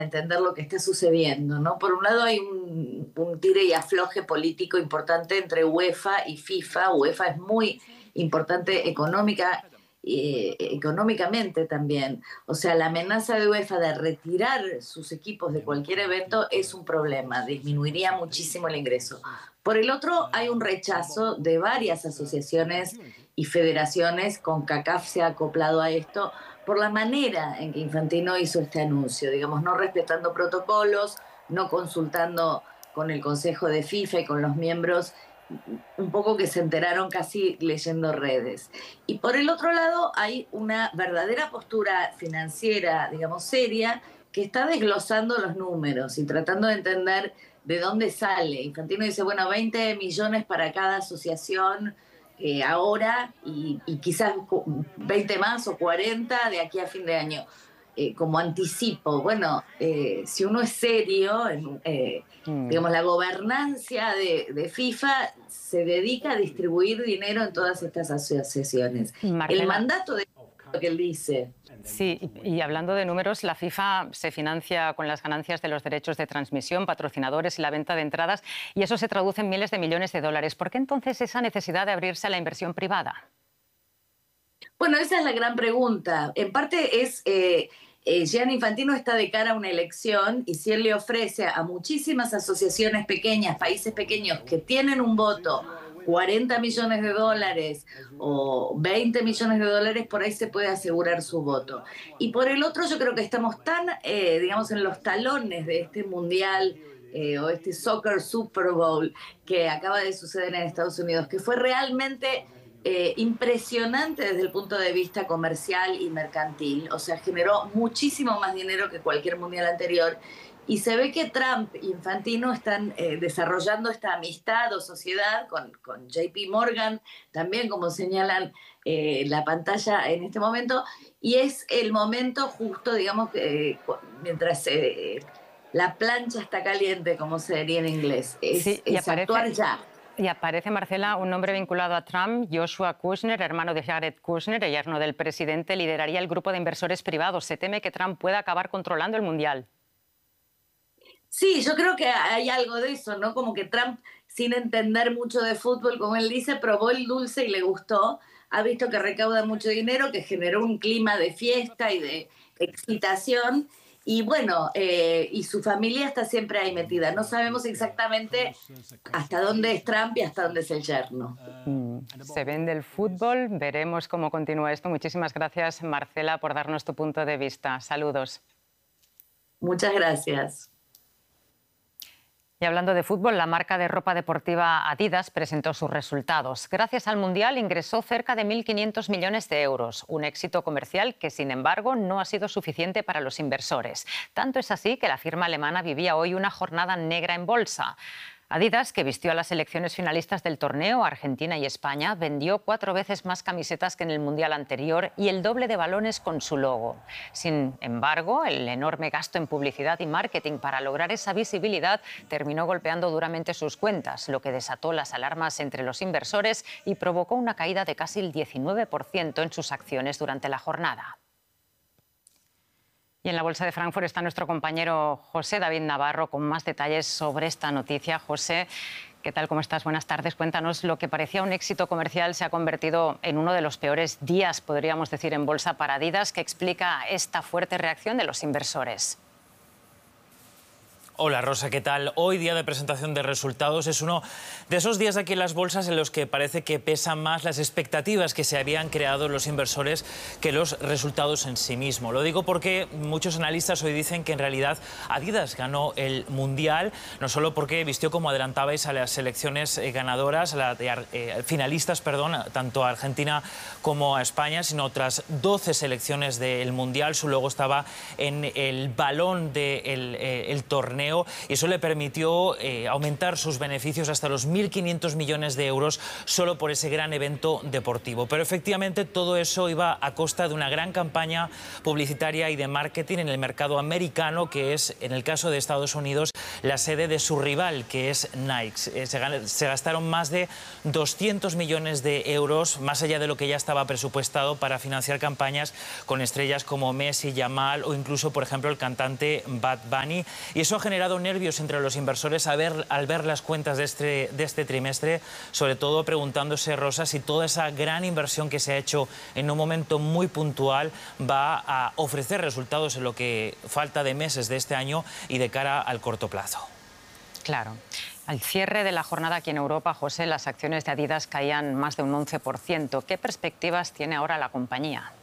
entender lo que esté sucediendo, ¿no? Por un lado hay un tire y afloje político importante entre UEFA y FIFA. UEFA es muy importante económicamente también. O sea, la amenaza de UEFA de retirar sus equipos de cualquier evento es un problema, disminuiría muchísimo el ingreso. Por el otro, hay un rechazo de varias asociaciones y federaciones. CONCACAF se ha acoplado a esto por la manera en que Infantino hizo este anuncio, digamos, no respetando protocolos, no consultando con el Consejo de FIFA y con los miembros, un poco que se enteraron casi leyendo redes. Y por el otro lado hay una verdadera postura financiera, digamos, seria, que está desglosando los números y tratando de entender de dónde sale. Infantino dice, bueno, 20 millones para cada asociación ahora y quizás 20 más o 40 de aquí a fin de año. Como anticipo, bueno, si uno es serio, digamos, la gobernancia de FIFA se dedica a distribuir dinero en todas estas asociaciones. El Marcela, mandato de lo que él dice. sí, y hablando de números, la FIFA se financia con las ganancias de los derechos de transmisión, patrocinadores y la venta de entradas, y eso se traduce en miles de millones de dólares. ¿Por qué entonces esa necesidad de abrirse a la inversión privada? Bueno, esa es la gran pregunta. En parte es, Gianni Infantino está de cara a una elección y si él le ofrece a muchísimas asociaciones pequeñas, países pequeños que tienen un voto, 40 millones de dólares o 20 millones de dólares, por ahí se puede asegurar su voto. Y por el otro, yo creo que estamos tan, digamos, en los talones de este mundial o este Soccer Super Bowl que acaba de suceder en Estados Unidos, que fue realmente impresionante desde el punto de vista comercial y mercantil. O sea, generó muchísimo más dinero que cualquier mundial anterior. Y se ve que Trump y Infantino están desarrollando esta amistad o sociedad con JP Morgan, también como señalan la pantalla en este momento. Y es el momento justo, digamos, mientras la plancha está caliente, como se diría en inglés. Sí, Es actuar ya. y aparece, Marcela, un nombre vinculado a Trump, Joshua Kushner, hermano de Jared Kushner, el yerno del presidente, lideraría el grupo de inversores privados. Se teme que Trump pueda acabar controlando el Mundial. Sí, yo creo que hay algo de eso, ¿no? Como que Trump, sin entender mucho de fútbol, como él dice, probó el dulce y le gustó. Ha visto que recauda mucho dinero, que generó un clima de fiesta y de excitación. Y bueno, y su familia está siempre ahí metida. No sabemos exactamente hasta dónde es Trump y hasta dónde es el yerno. Se vende el fútbol, veremos cómo continúa esto. Muchísimas gracias, Marcela, por darnos tu punto de vista. Saludos. Muchas gracias. Y hablando de fútbol, la marca de ropa deportiva Adidas presentó sus resultados. Gracias al Mundial ingresó cerca de 1.500 millones de euros, un éxito comercial que, sin embargo, no ha sido suficiente para los inversores. Tanto es así que la firma alemana vivía hoy una jornada negra en bolsa. Adidas, que vistió a las selecciones finalistas del torneo, Argentina y España, vendió 4 veces más camisetas que en el Mundial anterior y el doble de balones con su logo. Sin embargo, el enorme gasto en publicidad y marketing para lograr esa visibilidad terminó golpeando duramente sus cuentas, lo que desató las alarmas entre los inversores y provocó una caída de casi el 19% en sus acciones durante la jornada. Y en la Bolsa de Frankfurt está nuestro compañero José David Navarro con más detalles sobre esta noticia. José, ¿qué tal? ¿Cómo estás? Buenas tardes. Cuéntanos, lo que parecía un éxito comercial se ha convertido en uno de los peores días, podríamos decir, en bolsa para Adidas. ¿Qué explica esta fuerte reacción de los inversores? Hola Rosa, ¿qué tal? Hoy, día de presentación de resultados, es uno de esos días aquí en las bolsas en los que parece que pesan más las expectativas que se habían creado los inversores que los resultados en sí mismos. Lo digo porque muchos analistas hoy dicen que en realidad Adidas ganó el Mundial, no solo porque vistió, como adelantabais, a las selecciones ganadoras, finalistas, perdón, tanto a Argentina como a España, sino otras 12 selecciones del Mundial. Su logo estaba en el balón del torneo torneo y eso le permitió aumentar sus beneficios hasta los 1.500 millones de euros solo por ese gran evento deportivo. Pero efectivamente todo eso iba a costa de una gran campaña publicitaria y de marketing en el mercado americano, que es, en el caso de Estados Unidos, la sede de su rival, que es Nike. Se gastaron más de 200 millones de euros, más allá de lo que ya estaba presupuestado, para financiar campañas con estrellas como Messi, Yamal o incluso, por ejemplo, el cantante Bad Bunny. Y eso ha generado nervios entre los inversores al ver las cuentas de este trimestre, sobre todo preguntándose, Rosa, si toda esa gran inversión que se ha hecho en un momento muy puntual va a ofrecer resultados en lo que falta de meses de este año y de cara al corto plazo. Claro. Al cierre de la jornada aquí en Europa, José, las acciones de Adidas caían más de un 11%. ¿Qué perspectivas tiene ahora la compañía?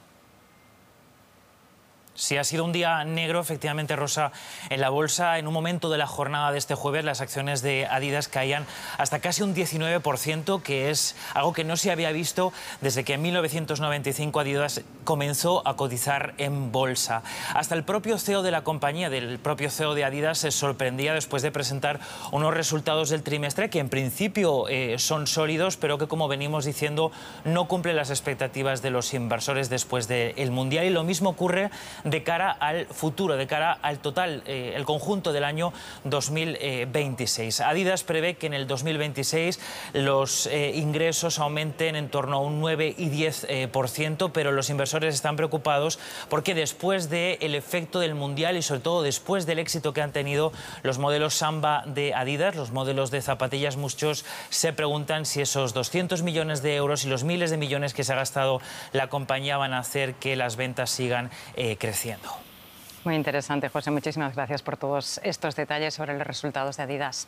Sí, ha sido un día negro, efectivamente, Rosa, en la bolsa. En un momento de la jornada de este jueves, las acciones de Adidas caían hasta casi un 19%, que es algo que no se había visto desde que en 1995 Adidas comenzó a cotizar en bolsa. Hasta el propio CEO de la compañía, del propio CEO de Adidas, se sorprendía después de presentar unos resultados del trimestre que en principio son sólidos, pero que, como venimos diciendo, no cumplen las expectativas de los inversores después del Mundial. Y lo mismo ocurre de cara al futuro, de cara al total, el conjunto del año 2026. Adidas prevé que en el 2026 los ingresos aumenten en torno a un 9 y 10%, pero los inversores están preocupados porque después del efecto del Mundial y sobre todo después del éxito que han tenido los modelos Samba de Adidas, los modelos de zapatillas, muchos se preguntan si esos 200 millones de euros y los miles de millones que se ha gastado la compañía van a hacer que las ventas sigan creciendo. Muy interesante, José. Muchísimas gracias por todos estos detalles sobre los resultados de Adidas.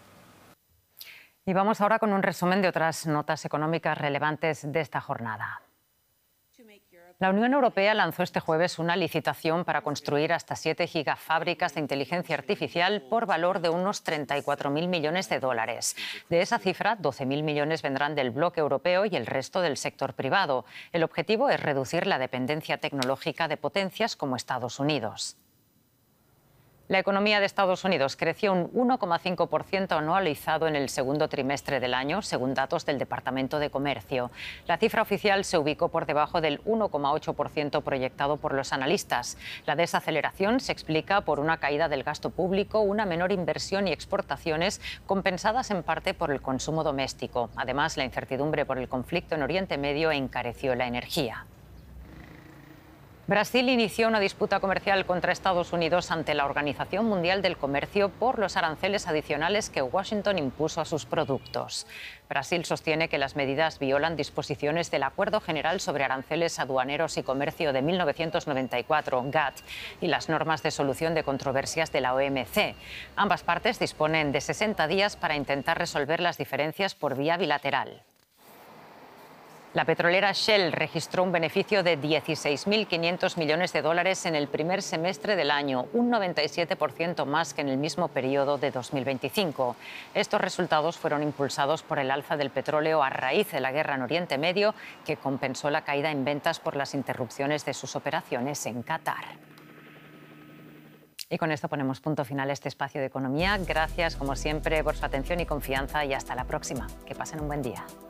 Y vamos ahora con un resumen de otras notas económicas relevantes de esta jornada. La Unión Europea lanzó este jueves una licitación para construir hasta 7 gigafábricas de inteligencia artificial por valor de unos 34.000 millones de dólares. De esa cifra, 12.000 millones vendrán del bloque europeo y el resto del sector privado. El objetivo es reducir la dependencia tecnológica de potencias como Estados Unidos. La economía de Estados Unidos creció un 1,5% anualizado en el segundo trimestre del año, según datos del Departamento de Comercio. La cifra oficial se ubicó por debajo del 1,8% proyectado por los analistas. La desaceleración se explica por una caída del gasto público, una menor inversión y exportaciones, compensadas en parte por el consumo doméstico. Además, la incertidumbre por el conflicto en Oriente Medio encareció la energía. Brasil inició una disputa comercial contra Estados Unidos ante la Organización Mundial del Comercio por los aranceles adicionales que Washington impuso a sus productos. Brasil sostiene que las medidas violan disposiciones del Acuerdo General sobre Aranceles Aduaneros y Comercio de 1994, GATT, y las normas de solución de controversias de la OMC. Ambas partes disponen de 60 días para intentar resolver las diferencias por vía bilateral. La petrolera Shell registró un beneficio de 16.500 millones de dólares en el primer semestre del año, un 97% más que en el mismo periodo de 2025. Estos resultados fueron impulsados por el alza del petróleo a raíz de la guerra en Oriente Medio, que compensó la caída en ventas por las interrupciones de sus operaciones en Qatar. Y con esto ponemos punto final a este espacio de economía. Gracias, como siempre, por su atención y confianza y hasta la próxima. Que pasen un buen día.